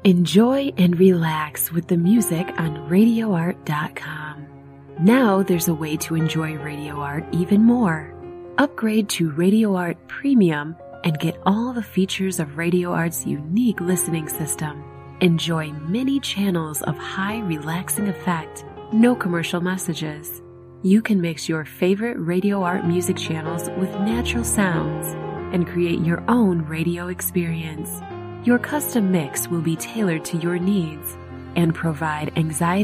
Enjoy and relax with the music on RadioArt.com. Now there's a way to enjoy Radio Art even more. Upgrade to Radio Art Premium and get all the features of Radio Art's unique listening system. Enjoy many channels of high relaxing effect, no commercial messages. You can mix your favorite Radio Art music channels with natural sounds and create your own radio experience. Your custom mix will be tailored to your needs and provide anxiety